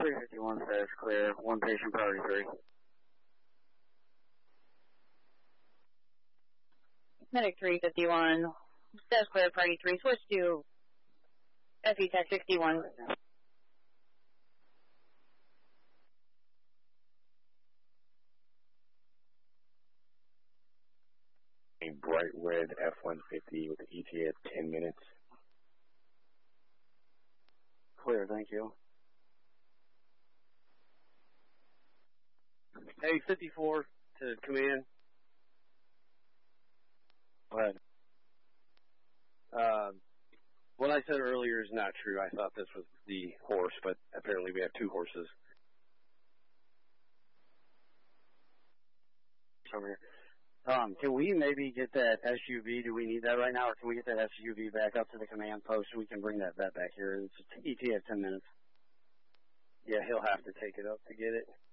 351 says clear. One patient, priority 3. Medic 351 says clear, priority 3. Switch to FE Tech 61. A bright red F-150 with an ETA of 10 minutes. Clear, thank you. Hey, 54 to command. Go ahead. What I said earlier is not true. I thought this was the horse, but apparently we have 2 horses. Over here. Can we maybe get that SUV? Do we need that right now, or can we get that SUV back up to the command post so we can bring that vet back here? It's ETA of 10 minutes. Yeah, he'll have to take it up to get it.